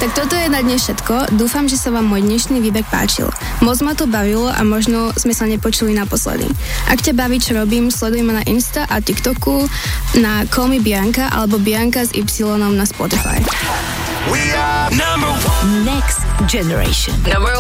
Tak toto je na dnes všetko. Dúfam, že sa vám môj dnešný výber páčil. Moc ma to bavilo a možno sme sa nepočuli naposledy. Ak ťa baví, čo robím, sleduj ma na Insta a TikToku na Call Me Bianca alebo Bianca s Y na Spotify. We are number one. Next Generation. Number